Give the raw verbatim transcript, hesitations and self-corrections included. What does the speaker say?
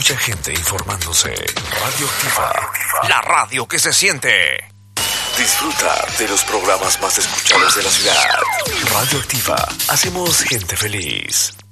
mucha gente informándose. Radioactiva, la radio que se siente. Disfruta de los programas más escuchados de la ciudad. Radioactiva, hacemos gente feliz.